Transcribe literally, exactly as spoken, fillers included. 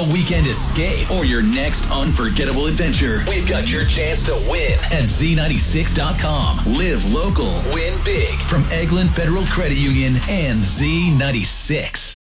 a weekend escape, or your next unforgettable adventure, we've got your chance to win at Z ninety-six dot com. Live local, win big from Eglin Federal Credit Union and Z ninety-six.